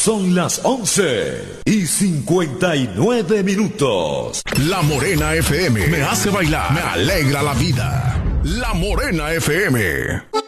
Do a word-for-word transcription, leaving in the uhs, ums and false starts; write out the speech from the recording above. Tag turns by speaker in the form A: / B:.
A: Son las once y cincuenta y nueve minutos.
B: La Morena F M me hace bailar, me alegra la vida. La Morena F M.